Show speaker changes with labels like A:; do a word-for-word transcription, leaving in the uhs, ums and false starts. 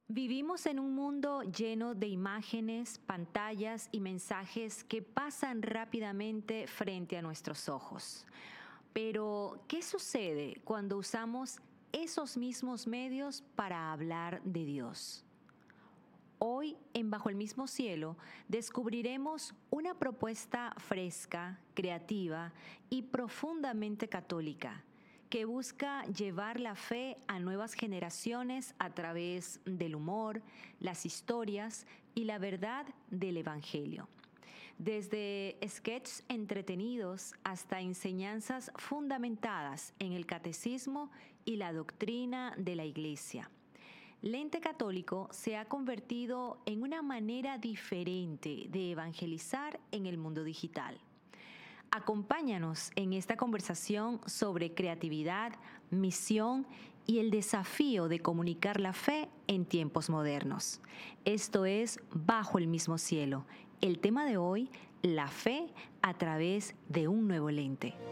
A: Vivimos en un mundo lleno de imágenes, pantallas y mensajes que pasan rápidamente frente a nuestros ojos. Pero, ¿qué sucede cuando usamos esos mismos medios para hablar de Dios? Hoy, en Bajo el mismo cielo, descubriremos una propuesta fresca, creativa y profundamente católica que busca llevar la fe a nuevas generaciones a través del humor, las historias y la verdad del Evangelio. Desde sketches entretenidos hasta enseñanzas fundamentadas en el catecismo y la doctrina de la Iglesia. Lente Católico se ha convertido en una manera diferente de evangelizar en el mundo digital. Acompáñanos en esta conversación sobre creatividad, misión y el desafío de comunicar la fe en tiempos modernos. Esto es Bajo el mismo cielo. El tema de hoy, la fe a través de un nuevo lente.